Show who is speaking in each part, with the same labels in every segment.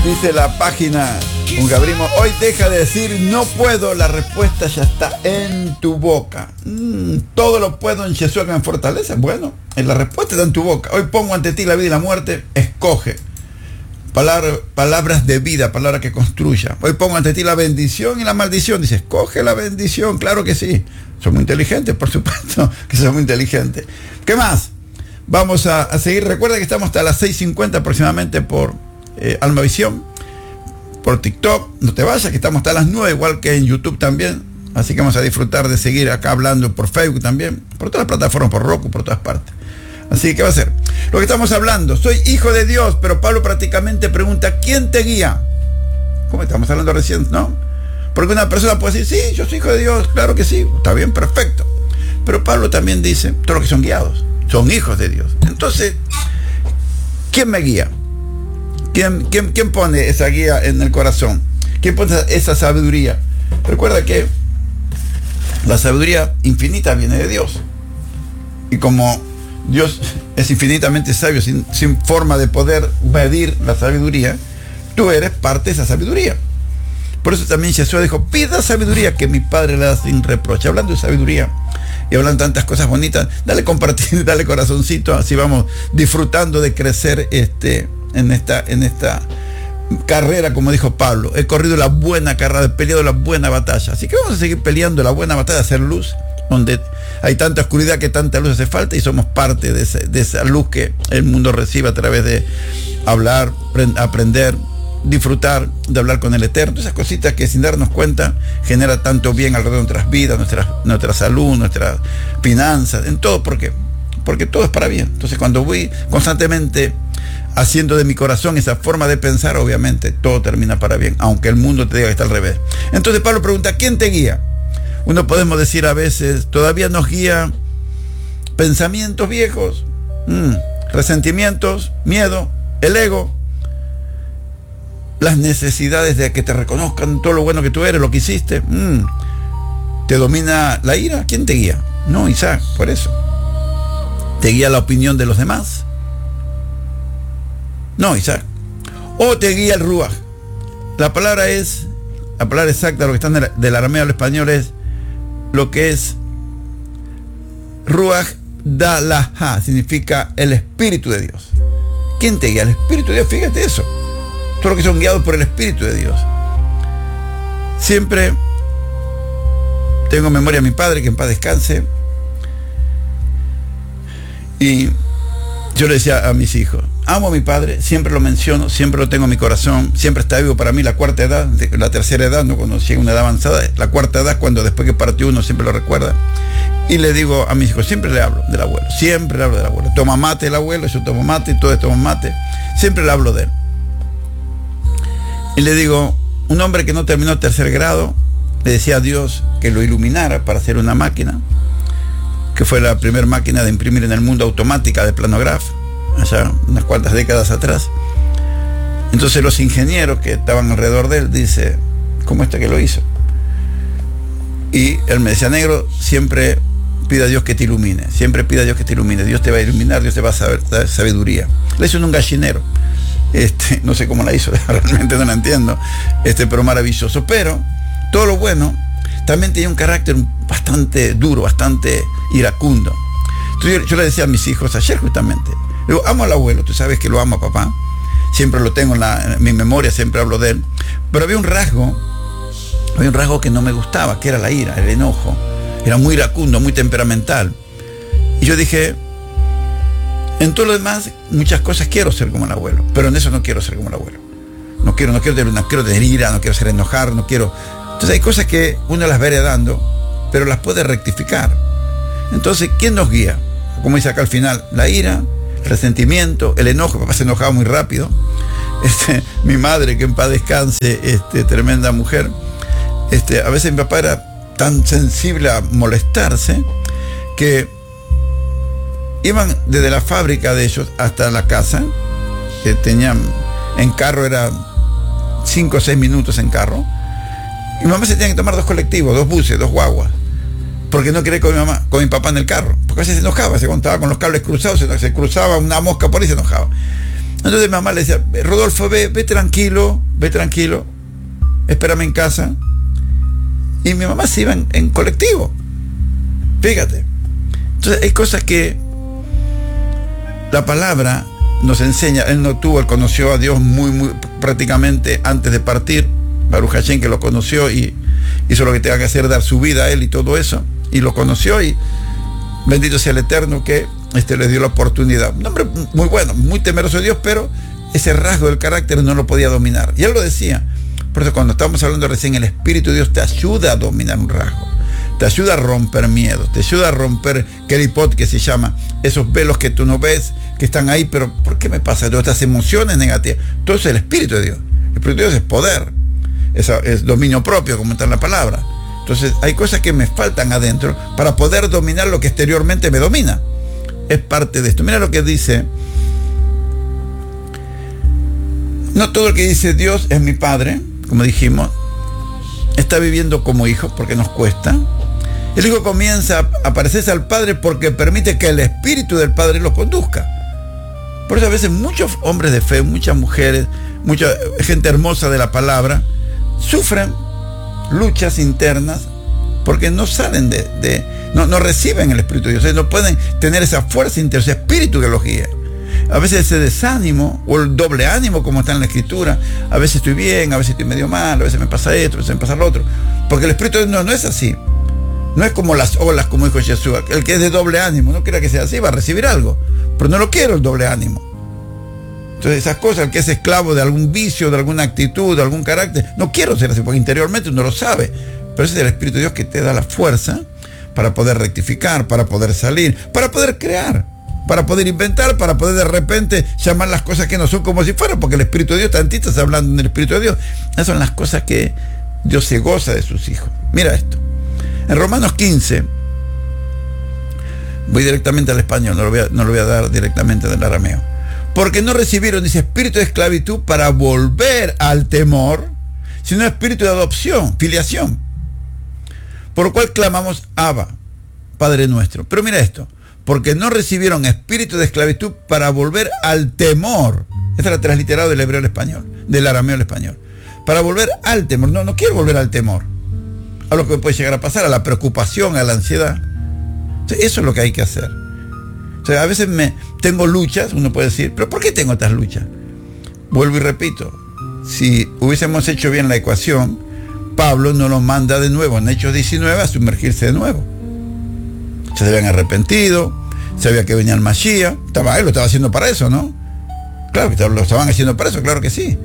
Speaker 1: Dice la página con Gabrimo, hoy deja de decir no puedo, la respuesta ya está en tu boca. Todo lo puedo en Jesús que me fortalece. Bueno, la respuesta está en tu boca. Hoy pongo ante ti la vida y la muerte, escoge. Palabras de vida, palabras que construya. Hoy pongo ante ti la bendición y la maldición. Dice, escoge la bendición, claro que sí. Somos inteligentes, por supuesto que somos inteligentes. ¿Qué más? Vamos a seguir. Recuerda que estamos hasta las 6:50 aproximadamente por Almavisión, por TikTok. No te vayas, que estamos hasta las 9, igual que en YouTube también. Así que vamos a disfrutar de seguir acá hablando por Facebook también, por todas las plataformas, por Roku, por todas partes. Así que, ¿qué va a ser? Lo que estamos hablando, soy hijo de Dios, pero Pablo prácticamente pregunta, ¿quién te guía? ¿Cómo estamos hablando recién, no? Porque una persona puede decir, sí, yo soy hijo de Dios, claro que sí, está bien, perfecto. Pero Pablo también dice, todos los que son guiados, son hijos de Dios. Entonces, ¿quién me guía? ¿Quién pone esa guía en el corazón? ¿Quién pone esa sabiduría? Recuerda que la sabiduría infinita viene de Dios. Y como Dios es infinitamente sabio, sin forma de poder medir la sabiduría, tú eres parte de esa sabiduría. Por eso también Jesús dijo, pida sabiduría que mi Padre le da sin reproche. Hablando de sabiduría y hablando tantas cosas bonitas, dale compartir, dale corazoncito, así vamos disfrutando de crecer en esta carrera, como dijo Pablo. He corrido la buena carrera, he peleado la buena batalla. Así que vamos a seguir peleando la buena batalla, hacer luz, donde hay tanta oscuridad que tanta luz hace falta, y somos parte de esa luz que el mundo recibe a través de hablar, aprender, disfrutar de hablar con el Eterno. Esas cositas que sin darnos cuenta genera tanto bien alrededor de nuestras vidas, nuestra salud, nuestras finanzas, en todo. ¿Por qué? Porque todo es para bien. Entonces, cuando voy constantemente haciendo de mi corazón esa forma de pensar, obviamente todo termina para bien, aunque el mundo te diga que está al revés. Entonces Pablo pregunta, ¿quién te guía? Uno podemos decir a veces, todavía nos guía pensamientos viejos, resentimientos, miedo, el ego, las necesidades de que te reconozcan todo lo bueno que tú eres, lo que hiciste. ¿Te domina la ira? ¿Quién te guía? No, Isaac, por eso. ¿Te guía la opinión de los demás? No, Isaac. O te guía el ruaj. La palabra exacta, lo que está del arameo al español es lo que es ruaj dalaha, significa el Espíritu de Dios. ¿Quién te guía? El Espíritu de Dios, fíjate eso. Todos los que son guiados por el Espíritu de Dios. Siempre tengo memoria a mi padre, que en paz descanse, y yo le decía a mis hijos, amo a mi padre, siempre lo menciono, siempre lo tengo en mi corazón, siempre está vivo para mí. La cuarta edad, la tercera edad, no cuando llega una edad avanzada, la cuarta edad, cuando después que partió uno siempre lo recuerda. Y le digo a mis hijos, siempre le hablo del abuelo, siempre le hablo del abuelo. Toma mate el abuelo, yo tomo mate, todos tomamos mate, siempre le hablo de él. Y le digo, un hombre que no terminó tercer grado, le decía a Dios que lo iluminara para hacer una máquina, que fue la primera máquina de imprimir en el mundo automática de planograph, allá unas cuantas décadas atrás. Entonces los ingenieros que estaban alrededor de él dice, ¿cómo está que lo hizo? Y él me decía, negro, siempre pida a Dios que te ilumine, siempre pida a Dios que te ilumine, Dios te va a iluminar, Dios te va a dar sabiduría. Le hizo en un gallinero, no sé cómo la hizo, realmente no la entiendo, pero maravilloso. Pero todo lo bueno también tenía un carácter bastante duro, bastante iracundo. Entonces yo le decía a mis hijos ayer justamente, le digo, amo al abuelo, tú sabes que lo amo a papá, siempre lo tengo en mi memoria, siempre hablo de él, pero había un rasgo que no me gustaba, que era la ira, el enojo. Era muy iracundo, muy temperamental. Y yo dije, en todo lo demás, muchas cosas quiero ser como el abuelo, pero en eso no quiero ser como el abuelo. No quiero tener ira, no quiero ser enojar, no quiero. Entonces hay cosas que uno las va heredando, pero las puede rectificar. Entonces, ¿quién nos guía? Como dice acá al final, la ira, el resentimiento, el enojo. Papá se enojaba muy rápido. Mi madre, que en paz descanse, tremenda mujer, a veces mi papá era tan sensible a molestarse que iban desde la fábrica de ellos hasta la casa, que tenían en carro, era 5 o 6 minutos en carro, y mi mamá se tenía que tomar 2 colectivos, 2 buses, 2 guaguas, porque no quería ir con mi papá en el carro, porque a veces se enojaba, se contaba con los cables cruzados, se cruzaba una mosca por ahí y se enojaba. Entonces mi mamá le decía, Rodolfo, ve tranquilo, espérame en casa. Y mi mamá se iba en colectivo. Fíjate. Entonces hay cosas que la palabra nos enseña. Él conoció a Dios muy prácticamente antes de partir. Baruch Hashem, que lo conoció y hizo lo que tenga que hacer, dar su vida a él y todo eso. Y lo conoció, y bendito sea el Eterno que le dio la oportunidad. Un hombre muy bueno, muy temeroso de Dios, pero ese rasgo del carácter no lo podía dominar. Y él lo decía. Por eso cuando estamos hablando recién, el Espíritu de Dios te ayuda a dominar un rasgo. Te ayuda a romper miedos, te ayuda a romper kelipot, que se llama, esos velos que tú no ves, que están ahí, pero ¿por qué me pasa? Todas estas emociones negativas. Todo eso es el Espíritu de Dios. El Espíritu de Dios es poder, es dominio propio, como está en la palabra. Entonces hay cosas que me faltan adentro para poder dominar lo que exteriormente me domina. Es parte de esto. Mira lo que dice. No todo el que dice Dios es mi Padre, como dijimos, está viviendo como hijo, porque nos cuesta. El hijo comienza a parecerse al Padre porque permite que el Espíritu del Padre lo conduzca. Por eso a veces muchos hombres de fe, muchas mujeres, mucha gente hermosa de la palabra, sufren luchas internas porque no salen no reciben el Espíritu de Dios, no pueden tener esa fuerza interna, ese espíritu que los guía. A veces ese desánimo o el doble ánimo, como está en la Escritura, a veces estoy bien, a veces estoy medio mal, a veces me pasa esto, a veces me pasa lo otro, porque el Espíritu de Dios no es así. No es como las olas, como dijo Jesús. El que es de doble ánimo, no quiera que sea así, va a recibir algo, pero no lo quiero el doble ánimo. Entonces esas cosas, el que es esclavo de algún vicio, de alguna actitud, de algún carácter, no quiero ser así, porque interiormente uno lo sabe, pero ese es el Espíritu de Dios que te da la fuerza para poder rectificar, para poder salir, para poder crear, para poder inventar, para poder de repente llamar las cosas que no son como si fueran, porque el Espíritu de Dios, tantito estás hablando del Espíritu de Dios. Esas son las cosas que Dios se goza de sus hijos. Mira esto. En Romanos 15, voy directamente al español, no lo voy a dar directamente del arameo. Porque no recibieron, dice, espíritu de esclavitud para volver al temor, sino espíritu de adopción, filiación. Por lo cual clamamos, Abba, Padre nuestro. Pero mira esto, porque no recibieron espíritu de esclavitud para volver al temor. Esta es la transliterado del hebreo al español, del arameo al español. Para volver al temor. No quiero volver al temor, a lo que puede llegar a pasar, a la preocupación, a la ansiedad. Entonces, eso es lo que hay que hacer. O sea, a veces tengo luchas, uno puede decir, ¿pero por qué tengo estas luchas? Vuelvo y repito, si hubiésemos hecho bien la ecuación, Pablo no nos manda de nuevo en Hechos 19 a sumergirse de nuevo. Se habían arrepentido, sabía que venía el Mashiach, él lo estaba haciendo para eso, ¿no? Claro que lo estaban haciendo para eso, claro que sí.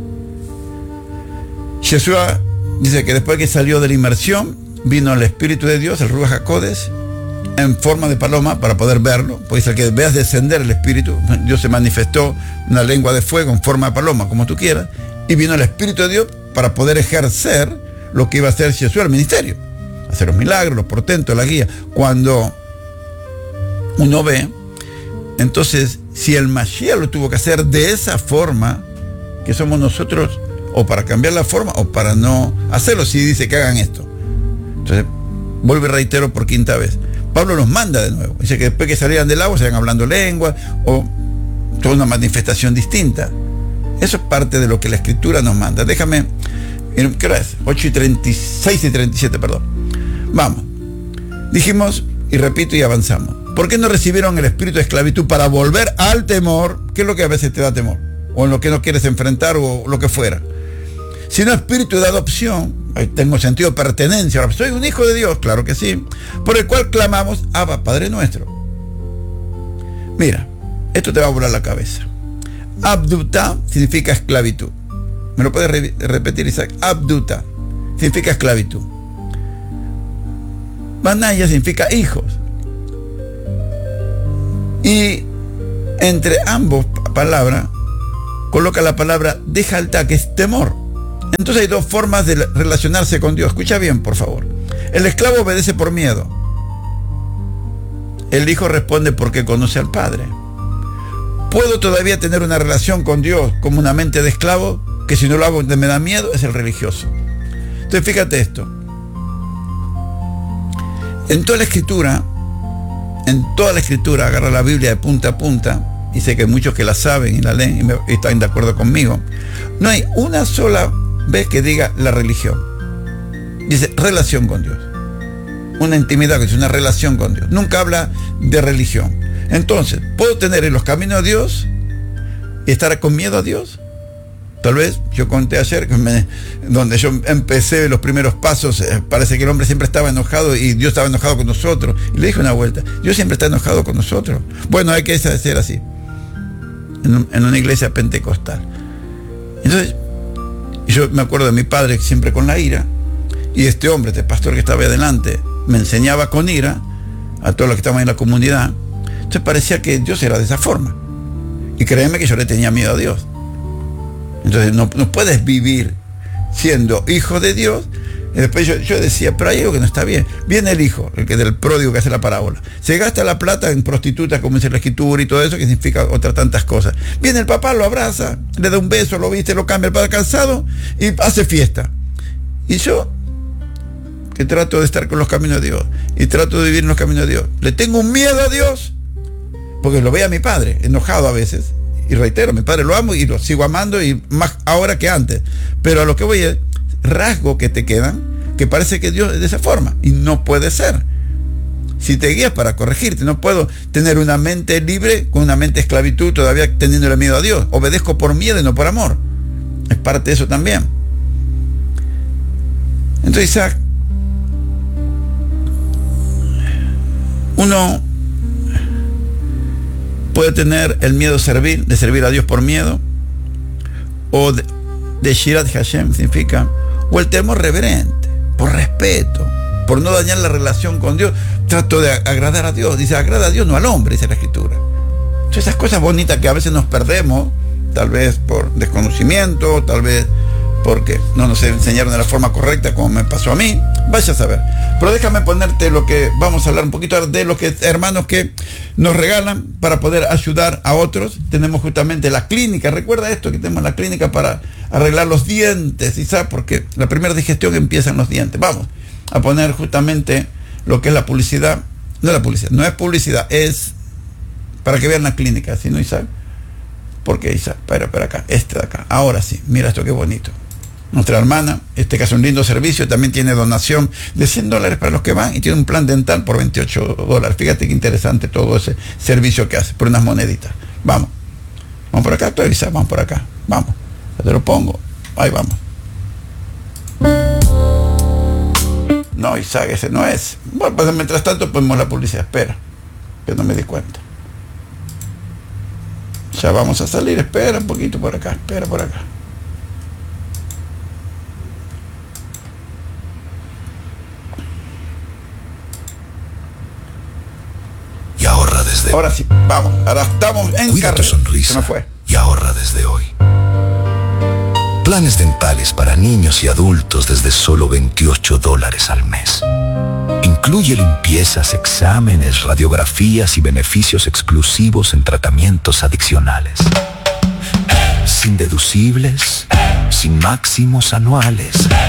Speaker 1: Yeshua dice que después que salió de la inmersión, vino el Espíritu de Dios, el Ruach HaKodesh, en forma de paloma para poder verlo, porque dice que veas descender el Espíritu. Dios se manifestó una lengua de fuego en forma de paloma, como tú quieras, y vino el Espíritu de Dios para poder ejercer lo que iba a hacer Jesús, el ministerio, hacer los milagros, los portentos, la guía. Cuando uno ve, entonces, si el Mashiach lo tuvo que hacer de esa forma, que somos nosotros, o para cambiar la forma, o para no hacerlo, si dice que hagan esto. Entonces, vuelvo y reitero por quinta vez, Pablo los manda de nuevo. Dice que después que salieran del agua, se vayan hablando lengua, o toda una manifestación distinta. Eso es parte de lo que la Escritura nos manda. Déjame, ¿qué hora es? 6 y 37, perdón. Vamos. Dijimos, y repito y avanzamos. ¿Por qué no recibieron el espíritu de esclavitud para volver al temor? ¿Qué es lo que a veces te da temor? O en lo que no quieres enfrentar, o lo que fuera. Sino espíritu de adopción. Ahí tengo sentido de pertenencia. Ahora, ¿soy un hijo de Dios? Claro que sí. Por el cual clamamos, Abba, Padre nuestro. Mira, esto te va a volar la cabeza. Abduta significa esclavitud. ¿Me lo puedes repetir, Isaac? Abduta significa esclavitud. Banaya significa hijos. Y entre ambos palabras coloca la palabra dejalta, que es temor. Entonces hay dos formas de relacionarse con Dios. Escucha bien, por favor. El esclavo obedece por miedo. El hijo responde porque conoce al Padre. ¿Puedo todavía tener una relación con Dios como una mente de esclavo? Que si no lo hago me da miedo, es el religioso. Entonces fíjate esto. En toda la escritura, agarra la Biblia de punta a punta, y sé que hay muchos que la saben y la leen y están de acuerdo conmigo, no hay una sola vez que diga la religión. Dice relación con Dios. Una intimidad, que es una relación con Dios. Nunca habla de religión. Entonces, ¿puedo tener en los caminos de Dios y estar con miedo a Dios? Tal vez, yo conté ayer, donde yo empecé los primeros pasos, parece que el hombre siempre estaba enojado y Dios estaba enojado con nosotros. Y le dije una vuelta, Dios siempre está enojado con nosotros. Bueno, hay que ser así, en una iglesia pentecostal. Entonces, yo me acuerdo de mi padre siempre con la ira, y este hombre, este pastor que estaba ahí adelante, me enseñaba con ira a todos los que estaban en la comunidad. Entonces parecía que Dios era de esa forma. Y créeme que yo le tenía miedo a Dios. Entonces no puedes vivir siendo hijo de Dios. Y después yo decía, pero hay algo que no está bien. Viene el hijo, el que del pródigo que hace la parábola. Se gasta la plata en prostitutas, como dice la escritura y todo eso, que significa otras tantas cosas. Viene el papá, lo abraza, le da un beso, lo viste, lo cambia el padre cansado y hace fiesta. Y yo, que trato de estar con los caminos de Dios y trato de vivir en los caminos de Dios, le tengo un miedo a Dios, porque lo ve a mi padre, enojado a veces. Y reitero, mi padre lo amo y lo sigo amando, y más ahora que antes. Pero a lo que voy es rasgos que te quedan, que parece que Dios es de esa forma, y no puede ser. Si te guías para corregirte, no puedo tener una mente libre con una mente de esclavitud, todavía teniéndole miedo a Dios. Obedezco por miedo y no por amor. Es parte de eso también. Entonces, Isaac, uno puede tener el miedo de servir a Dios por miedo, o de Shirat Hashem significa, o el temor reverente, por respeto, por no dañar la relación con Dios. Trato de agradar a Dios. Dice, agrada a Dios, no al hombre, dice la escritura. Entonces, esas cosas bonitas que a veces nos perdemos, tal vez por desconocimiento, tal vez porque no nos enseñaron de la forma correcta, como me pasó a mí, vaya a saber. Pero déjame ponerte lo que vamos a hablar un poquito de los que hermanos que nos regalan para poder ayudar a otros. Tenemos justamente la clínica, recuerda esto, que tenemos la clínica para arreglar los dientes, ¿sabes? Porque la primera digestión empieza en los dientes. Vamos a poner justamente lo que es la publicidad. No es la publicidad, no es publicidad, es para que vean la clínica, ¿sí, no, Isaac? Porque Isaac, para acá, este de acá, ahora sí, mira esto qué bonito. Nuestra hermana, caso un lindo servicio, también tiene donación de $100 para los que van, y tiene un plan dental por $28. Fíjate qué interesante todo ese servicio que hace, por unas moneditas. Vamos por acá, Isaac, vamos por acá, vamos, ya te lo pongo, ahí vamos. No, Isaac, ese no es. Bueno, pues mientras tanto ponemos la publicidad, espera, que no me di cuenta. Ya vamos a salir, espera un poquito por acá, espera por acá.
Speaker 2: Y ahorra desde
Speaker 1: ahora sí, vamos, ahora estamos en
Speaker 2: Cuida tu sonrisa.
Speaker 1: Se me fue.
Speaker 2: Y ahorra desde hoy. Planes dentales para niños y adultos desde solo $28 al mes. Incluye limpiezas, exámenes, radiografías y beneficios exclusivos en tratamientos adicionales. Sin deducibles, sin máximos anuales,